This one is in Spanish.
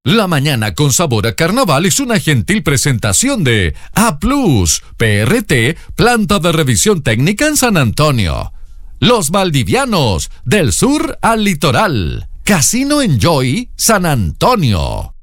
La mañana con sabor a carnaval es una gentil presentación de A+, PRT, Planta de Revisión Técnica en San Antonio. Los Valdivianos, del sur al litoral. Casino Enjoy, San Antonio.